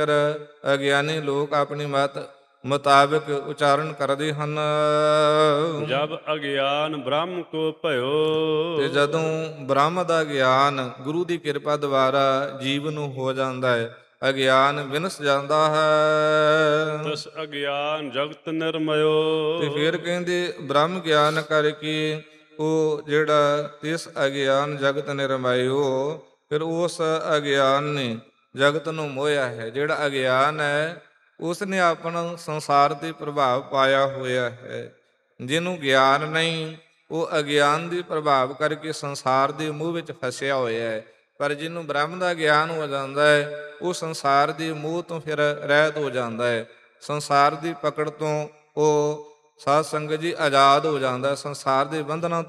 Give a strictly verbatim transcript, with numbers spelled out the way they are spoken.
ਅਗਿਆਨੀ ਲੋਕ ਆਪਣੀ ਮਤ ਮੁਤਾਬਿਕ ਉਚਾਰਨ ਕਰਦੇ ਹਨ। ਜਬ ਅਗਿਆਨ ਬ੍ਰਹਮ ਕੋ ਭਇਓ, ਤੇ ਜਦੋਂ ਬ੍ਰਹਮ ਦਾ ਗਿਆਨ ਗੁਰੂ ਦੀ ਕਿਰਪਾ ਦੁਆਰਾ ਜੀਵ ਨੂੰ ਹੋ ਜਾਂਦਾ ਹੈ, ਅਗਿਆਨ ਵਿਨਸ ਜਾਂਦਾ ਹੈ। ਤਸ ਅਗਿਆਨ ਜਗਤ ਨਿਰਮਯੋ। ਤੇ ਫਿਰ ਕਹਿੰਦੇ ਬ੍ਰਹਮ ਗਿਆਨ ਕਰਕੇ ਉਹ ਜਿਹੜਾ ਇਸ ਅਗਿਆਨ ਜਗਤ ਨਿਰਮਾਇਓ, ਫਿਰ ਉਸ ਅਗਿਆਨ ਨੇ ਜਗਤ ਨੂੰ ਮੋਹਿਆ ਹੈ। ਜਿਹੜਾ ਅਗਿਆਨ ਹੈ ਉਸ ਨੇ ਆਪਣਾ ਸੰਸਾਰ 'ਤੇ ਪ੍ਰਭਾਵ ਪਾਇਆ ਹੋਇਆ ਹੈ। ਜਿਹਨੂੰ ਗਿਆਨ ਨਹੀਂ ਉਹ ਅਗਿਆਨ ਦੇ ਪ੍ਰਭਾਵ ਕਰਕੇ ਸੰਸਾਰ ਦੇ ਮੋਹ ਵਿੱਚ ਫਸਿਆ ਹੋਇਆ ਹੈ। ਪਰ ਜਿਹਨੂੰ ਬ੍ਰਹਮ ਦਾ ਗਿਆਨ ਹੋ ਜਾਂਦਾ ਹੈ ਉਹ ਸੰਸਾਰ ਦੇ ਮੋਹ ਤੋਂ ਫਿਰ ਰਹਿਤ ਹੋ ਜਾਂਦਾ ਹੈ। ਸੰਸਾਰ ਦੀ ਪਕੜ ਤੋਂ ਉਹ ਸਾਧ ਸੰਗਤ ਜੀ ਆਜ਼ਾਦ ਹੋ ਜਾਂਦਾ, ਸੰਸਾਰ ਦੇ ਬੰਧਨਾਂ